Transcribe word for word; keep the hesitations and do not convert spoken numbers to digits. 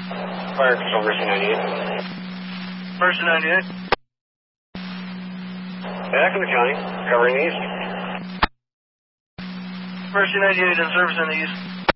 Fire Control, Mercy ninety-eight. Mercy ninety-eight. Back in the county, covering the east. Mercy ninety-eight in service in the east.